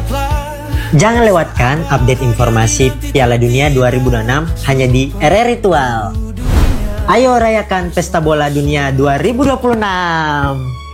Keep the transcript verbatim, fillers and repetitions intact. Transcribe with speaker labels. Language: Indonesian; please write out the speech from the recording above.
Speaker 1: Jangan lewatkan update informasi Piala Dunia dua ribu dua puluh enam hanya di R R Ritual. Ayo rayakan Pesta Bola Dunia dua ribu dua puluh enam.